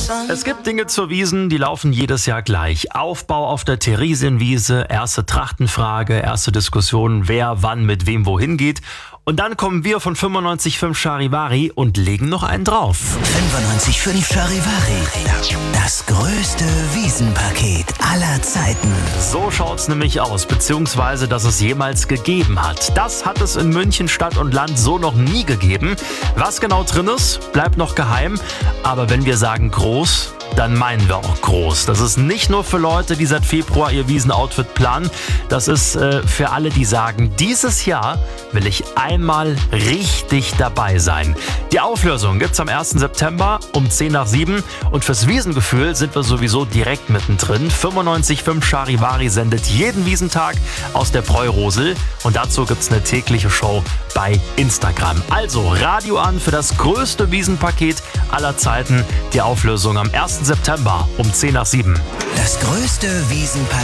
Es gibt Dinge zur Wiesn, die laufen jedes Jahr gleich. Aufbau auf der Theresienwiese, erste Trachtenfrage, erste Diskussion, wer wann mit wem wohin geht. Und dann kommen wir von 95.5 Charivari und legen noch einen drauf. 95.5 Charivari. Das größte Wiesenpaket aller Zeiten. So schaut's nämlich aus, beziehungsweise, dass es jemals gegeben hat. Das hat es in München Stadt und Land so noch nie gegeben. Was genau drin ist, bleibt noch geheim. Aber wenn wir sagen groß, dann meinen wir auch groß. Das ist nicht nur für Leute, die seit Februar ihr Wiesenoutfit planen. Das ist für alle, die sagen, dieses Jahr will ich einmal richtig dabei sein. Die Auflösung gibt's am 1. September um 10 nach 7. Und fürs Wiesengefühl sind wir sowieso direkt mittendrin. 95.5 Charivari sendet jeden Wiesentag aus der Bräurosel. Und dazu gibt's eine tägliche Show bei Instagram. Also Radio an für das größte Wiesenpaket aller Zeiten. Die Auflösung am 1. September um 10 nach 7. Das größte Wiesenpaket